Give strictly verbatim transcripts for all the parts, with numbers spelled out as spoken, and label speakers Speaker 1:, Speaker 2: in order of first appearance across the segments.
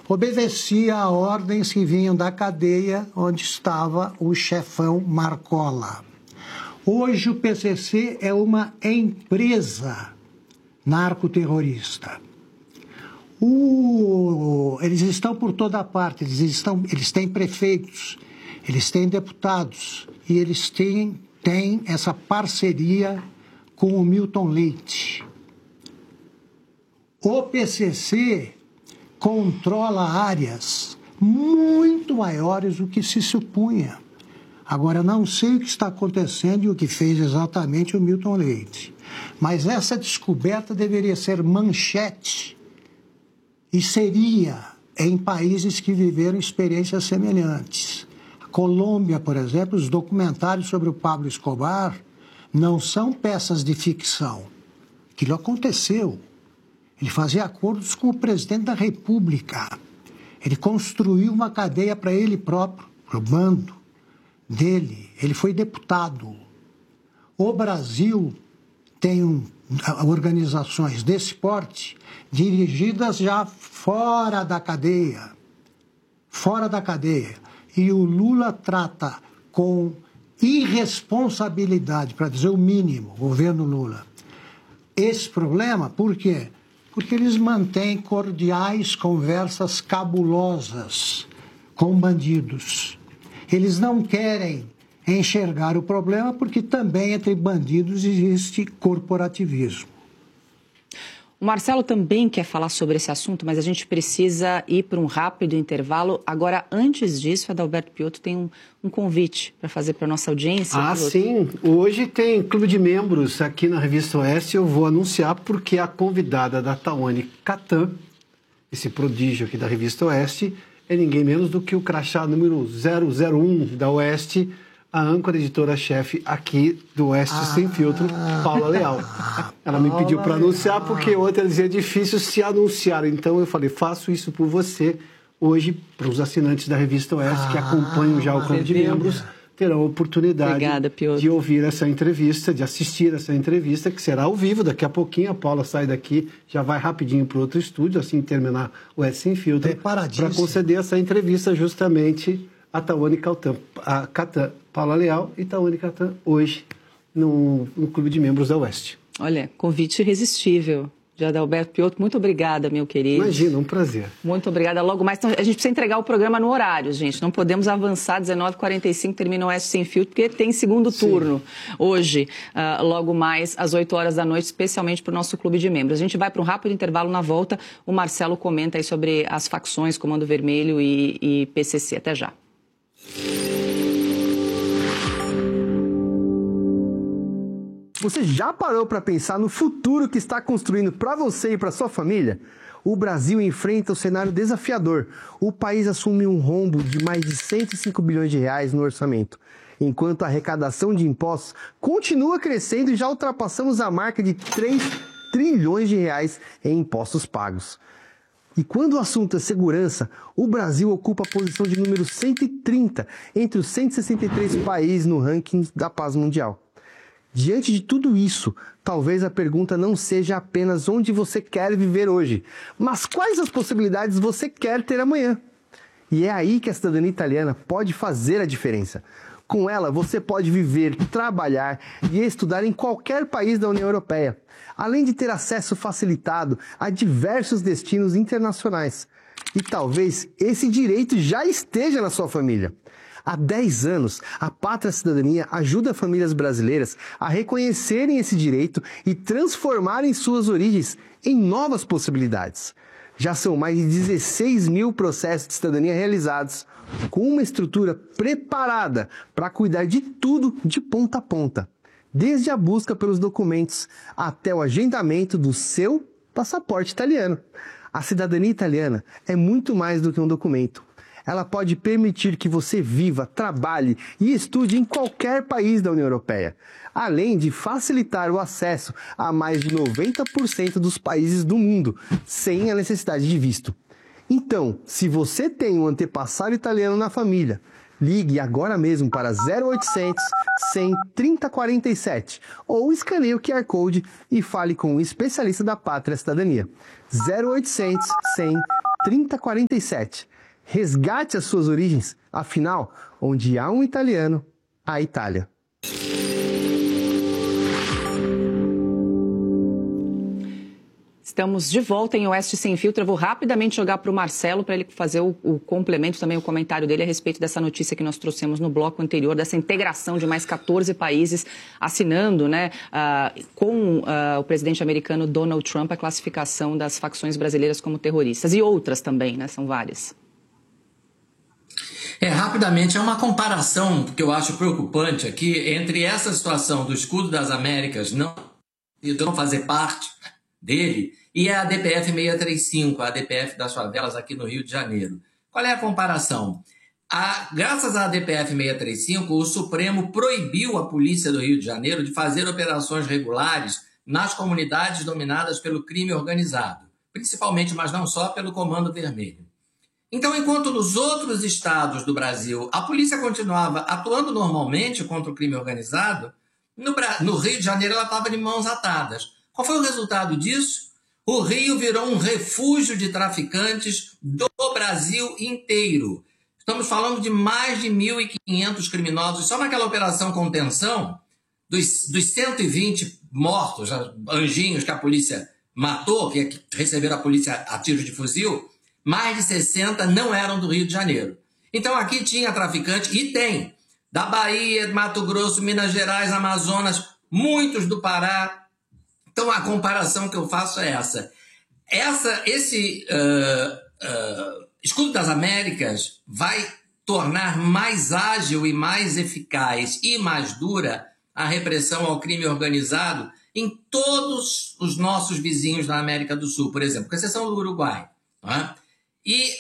Speaker 1: obedecia a ordens que vinham da cadeia onde estava o chefão Marcola. Hoje o P C C é uma empresa narcoterrorista. O... Eles estão por toda parte, eles, estão... eles têm prefeitos, eles têm deputados e eles têm, têm essa parceria com o Milton Leite. O P C C controla áreas muito maiores do que se supunha. Agora, não sei o que está acontecendo e o que fez exatamente o Milton Leite, mas essa descoberta deveria ser manchete e seria em países que viveram experiências semelhantes. A Colômbia, por exemplo, os documentários sobre o Pablo Escobar não são peças de ficção. Aquilo aconteceu. Ele fazia acordos com o presidente da República. Ele construiu uma cadeia para ele próprio, para o bando dele. Ele foi deputado. O Brasil tem um, organizações desse porte dirigidas já fora da cadeia. Fora da cadeia. E o Lula trata com irresponsabilidade, para dizer o mínimo, o governo Lula, esse problema. Por quê? Porque eles mantêm cordiais conversas cabulosas com bandidos. Eles não querem enxergar o problema porque também entre bandidos existe corporativismo.
Speaker 2: O Marcelo também quer falar sobre esse assunto, mas a gente precisa ir para um rápido intervalo. Agora, antes disso, Adalberto Piotto tem um, um convite para fazer para a nossa audiência.
Speaker 3: Ah,
Speaker 2: Piotto.
Speaker 3: Sim. Hoje tem clube de membros aqui na Revista Oeste. Eu vou anunciar porque a convidada da Tawane Catan, esse prodígio aqui da Revista Oeste, é ninguém menos do que o crachá número zero zero um da Oeste, a âncora editora-chefe aqui do Oeste ah, Sem Filtro, Paula Leal. Ela me pediu para anunciar porque outra dizia é difícil se anunciar. Então eu falei, faço isso por você hoje, para os assinantes da Revista Oeste ah, que acompanham já o clube de membros, terão a oportunidade
Speaker 2: Obrigada,
Speaker 3: de ouvir essa entrevista, de assistir essa entrevista, que será ao vivo. Daqui a pouquinho a Paula sai daqui, já vai rapidinho para outro estúdio, assim que terminar o Oeste Sem Filtro, para conceder essa entrevista justamente a Tawane Catan, a Catan, Paula Leal e Tawane Catan, hoje no, no Clube de Membros da Oeste.
Speaker 2: Olha, convite irresistível de Adalberto Piotto. Muito obrigada, meu querido.
Speaker 3: Imagina, um prazer.
Speaker 2: Muito obrigada. Logo mais, então, a gente precisa entregar o programa no horário, gente. Não podemos avançar, dezenove e quarenta e cinco termina o Oeste Sem Filtro, porque tem segundo
Speaker 3: Sim.
Speaker 2: turno hoje, uh, logo mais às oito horas da noite, especialmente para o nosso clube de membros. A gente vai para um rápido intervalo. Na volta, o Marcelo comenta aí sobre as facções, Comando Vermelho e, e P C C. Até já.
Speaker 4: Você já parou para pensar no futuro que está construindo para você e para sua família? O Brasil enfrenta um cenário desafiador. O país assume um rombo de mais de cento e cinco bilhões de reais no orçamento, enquanto a arrecadação de impostos continua crescendo e já ultrapassamos a marca de três trilhões de reais em impostos pagos. E quando o assunto é segurança, o Brasil ocupa a posição de número cento e trinta entre os cento e sessenta e três países no ranking da paz mundial. Diante de tudo isso, talvez a pergunta não seja apenas onde você quer viver hoje, mas quais as possibilidades você quer ter amanhã. E é aí que a cidadania italiana pode fazer a diferença. Com ela, você pode viver, trabalhar e estudar em qualquer país da União Europeia, além de ter acesso facilitado a diversos destinos internacionais. E talvez esse direito já esteja na sua família. Há dez anos, a Pátria Cidadania ajuda famílias brasileiras a reconhecerem esse direito e transformarem suas origens em novas possibilidades. Já são mais de dezesseis mil processos de cidadania realizados, com uma estrutura preparada para cuidar de tudo de ponta a ponta, desde a busca pelos documentos até o agendamento do seu passaporte italiano. A cidadania italiana é muito mais do que um documento. Ela pode permitir que você viva, trabalhe e estude em qualquer país da União Europeia, além de facilitar o acesso a mais de noventa por cento dos países do mundo, sem a necessidade de visto. Então, se você tem um antepassado italiano na família, ligue agora mesmo para zero oitocentos, cem, trinta quarenta e sete ou escaneie o Q R Code e fale com um especialista da Pátria Cidadania. zero oitocentos, cem, trinta quarenta e sete. Resgate as suas origens, afinal, onde há um italiano, há Itália.
Speaker 2: Estamos de volta em Oeste Sem Filtro. Eu vou rapidamente jogar para o Marcelo para ele fazer o, o complemento, também o comentário dele a respeito dessa notícia que nós trouxemos no bloco anterior, dessa integração de mais quatorze países assinando, né, uh, com uh, o presidente americano Donald Trump a classificação das facções brasileiras como terroristas. E outras também, né, são várias.
Speaker 5: É, rapidamente, é uma comparação que eu acho preocupante aqui entre essa situação do escudo das Américas não, não fazer parte dele e a D P F seiscentos e trinta e cinco, a D P F das favelas aqui no Rio de Janeiro. Qual é a comparação? A, graças à D P F seiscentos e trinta e cinco, o Supremo proibiu a polícia do Rio de Janeiro de fazer operações regulares nas comunidades dominadas pelo crime organizado, principalmente, mas não só, pelo Comando Vermelho. Então, enquanto nos outros estados do Brasil a polícia continuava atuando normalmente contra o crime organizado, no, no Rio de Janeiro ela estava de mãos atadas. Qual foi o resultado disso? O Rio virou um refúgio de traficantes do Brasil inteiro. Estamos falando de mais de mil e quinhentos criminosos. Só naquela operação contenção, dos, dos cento e vinte mortos, anjinhos que a polícia matou, que receberam a polícia a tiro de fuzil, mais de sessenta não eram do Rio de Janeiro. Então aqui tinha traficante, e tem, da Bahia, Mato Grosso, Minas Gerais, Amazonas, muitos do Pará. Então a comparação que eu faço é essa. essa esse uh, uh, escudo das Américas vai tornar mais ágil e mais eficaz e mais dura a repressão ao crime organizado em todos os nossos vizinhos da América do Sul, por exemplo, com exceção do Uruguai. Né? E,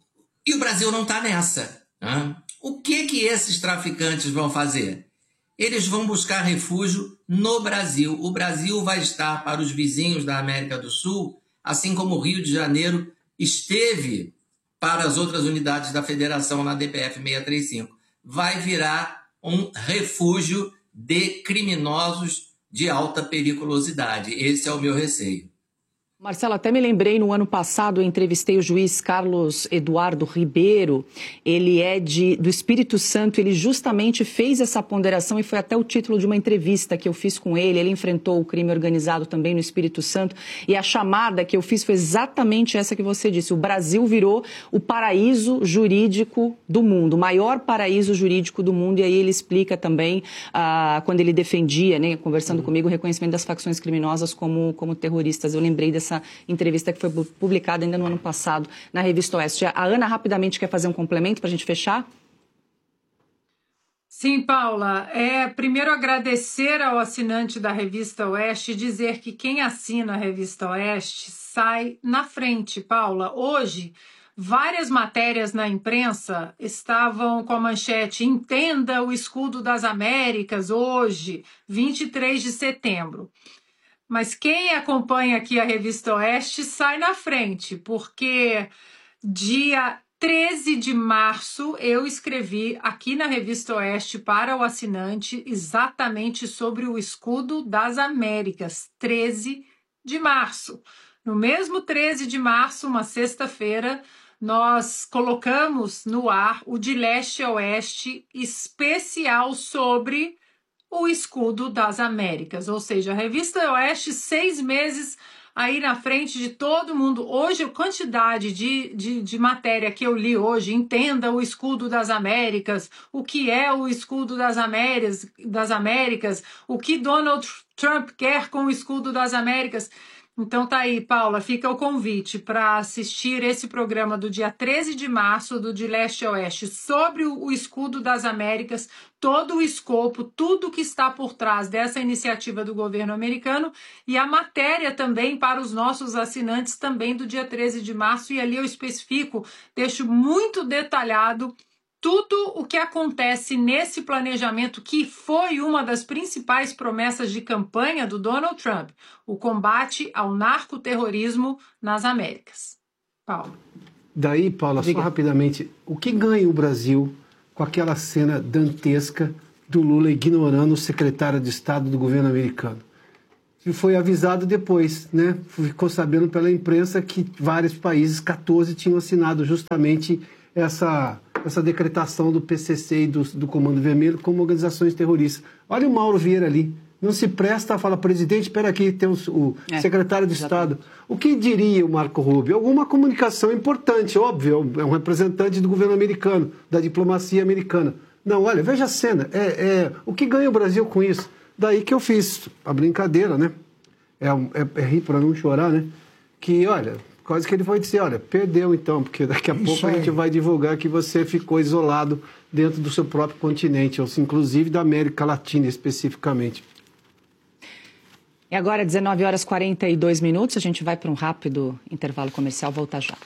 Speaker 5: e o Brasil não está nessa. Né? O que, que esses traficantes vão fazer? Eles vão buscar refúgio no Brasil. O Brasil vai estar para os vizinhos da América do Sul, assim como o Rio de Janeiro esteve para as outras unidades da Federação na D P F seiscentos e trinta e cinco. Vai virar um refúgio de criminosos de alta periculosidade. Esse é o meu receio.
Speaker 2: Marcelo, até me lembrei, no ano passado eu entrevistei o juiz Carlos Eduardo Ribeiro, ele é de, do Espírito Santo, ele justamente fez essa ponderação e foi até o título de uma entrevista que eu fiz com ele, ele enfrentou o crime organizado também no Espírito Santo e a chamada que eu fiz foi exatamente essa que você disse, o Brasil virou o paraíso jurídico do mundo, o maior paraíso jurídico do mundo, e aí ele explica também, ah, quando ele defendia, né, conversando uhum. comigo, o reconhecimento das facções criminosas como, como terroristas, eu lembrei dessa essa entrevista que foi publicada ainda no ano passado na Revista Oeste. A Ana rapidamente quer fazer um complemento para a gente fechar?
Speaker 6: Sim, Paula. É, primeiro agradecer ao assinante da Revista Oeste e dizer que quem assina a Revista Oeste sai na frente, Paula. Hoje, várias matérias na imprensa estavam com a manchete "Entenda o escudo das Américas hoje, vinte e três de setembro". Mas quem acompanha aqui a Revista Oeste sai na frente, porque dia treze de março eu escrevi aqui na Revista Oeste para o assinante exatamente sobre o escudo das Américas, treze de março. No mesmo treze de março, uma sexta-feira, nós colocamos no ar o De Leste a Oeste especial sobre o escudo das Américas, ou seja, a Revista Oeste, seis meses aí na frente de todo mundo. Hoje, a quantidade de, de, de matéria que eu li hoje, entenda o escudo das Américas, o que é o escudo das Américas, das Américas, o que Donald Trump quer com o escudo das Américas. Então tá aí, Paula, fica o convite para assistir esse programa do dia treze de março, do De Leste a Oeste, sobre o escudo das Américas, todo o escopo, tudo que está por trás dessa iniciativa do governo americano, e a matéria também para os nossos assinantes também do dia treze de março, e ali eu especifico, deixo muito detalhado tudo o que acontece nesse planejamento, que foi uma das principais promessas de campanha do Donald Trump, o combate ao narcoterrorismo nas Américas. Paulo.
Speaker 3: Daí, Paula, Diga. só rapidamente, o que ganha o Brasil com aquela cena dantesca do Lula ignorando o secretário de Estado do governo americano? e foi avisado depois, né? Ficou sabendo pela imprensa que vários países, quatorze, tinham assinado justamente essa, essa decretação do P C C e do, do Comando Vermelho como organizações terroristas. Olha o Mauro Vieira ali. Não se presta a falar, presidente, espera aqui, tem o, o é, secretário de exatamente. Estado. O que diria o Marco Rubio? Alguma comunicação importante, óbvio, é um representante do governo americano, da diplomacia americana. Não, olha, veja a cena, é, é, o que ganha o Brasil com isso? Daí que eu fiz a brincadeira, né? É, é, é rir para não chorar, né? Que, olha, quase que ele foi dizer, olha, perdeu então, porque daqui a isso pouco aí. A gente vai divulgar que você ficou isolado dentro do seu próprio continente, ou inclusive da América Latina especificamente.
Speaker 2: E agora, dezenove horas e quarenta e dois minutos, a gente vai para um rápido intervalo comercial, volta já.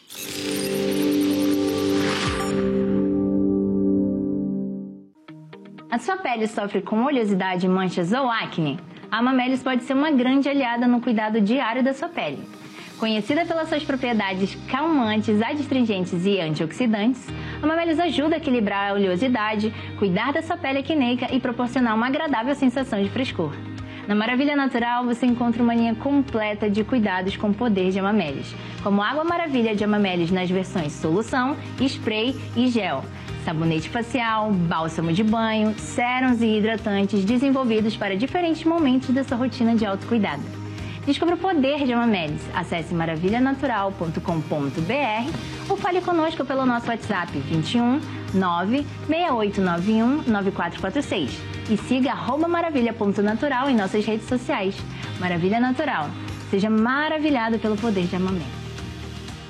Speaker 7: A sua pele sofre com oleosidade, manchas ou acne? A Amamelis pode ser uma grande aliada no cuidado diário da sua pele. Conhecida pelas suas propriedades calmantes, adstringentes e antioxidantes, a Amamelis ajuda a equilibrar a oleosidade, cuidar da sua pele acneica e proporcionar uma agradável sensação de frescor. Na Maravilha Natural, você encontra uma linha completa de cuidados com o poder de Amamelis, como Água Maravilha de Amamelis nas versões solução, spray e gel, sabonete facial, bálsamo de banho, sérums e hidratantes desenvolvidos para diferentes momentos da sua rotina de autocuidado. Descubra o poder de Amamelis. Acesse maravilha natural ponto com ponto b r ou fale conosco pelo nosso WhatsApp vinte e um, nove, seis oito nove um, nove quatro quatro seis e siga arroba maravilha ponto natural em nossas redes sociais. Maravilha Natural. Seja maravilhado pelo poder de Amamelis.